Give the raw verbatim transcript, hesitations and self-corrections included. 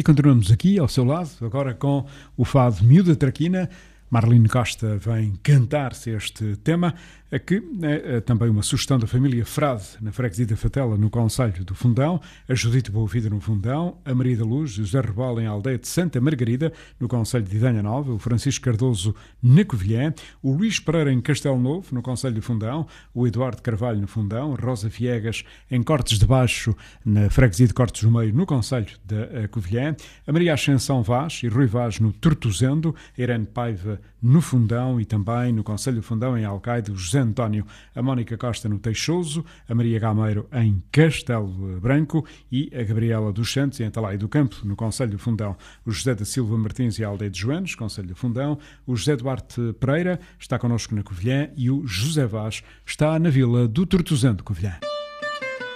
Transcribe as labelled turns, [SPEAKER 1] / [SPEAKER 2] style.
[SPEAKER 1] E continuamos aqui ao seu lado, agora com o fado Miúda Traquina. Marlene Costa vem cantar-se este tema, que é também uma sugestão da família Frade, na freguesia da Fatela, no concelho do Fundão, a Judite Boa-Vida no Fundão, a Maria da Luz e o José Rebola em aldeia de Santa Margarida, no concelho de Idanha Nova, o Francisco Cardoso na Covilhã, o Luís Pereira em Castelo Novo, no concelho do Fundão, o Eduardo Carvalho no Fundão, Rosa Viegas em Cortes de Baixo, na freguesia de Cortes do Meio, no concelho da Covilhã, a Maria Ascensão Vaz e Rui Vaz no Tortuzendo, a Irene Paiva no Fundão e também no concelho do Fundão, em Alcaide, o José António, a Mónica Costa no Teixoso, a Maria Gameiro em Castelo Branco e a Gabriela dos Santos em Atalai do Campo, no concelho do Fundão, o José da Silva Martins e a Aldeia de Joanes, concelho do Fundão, o José Duarte Pereira está connosco na Covilhã e o José Vaz está na Vila do Tortuzendo, Covilhã.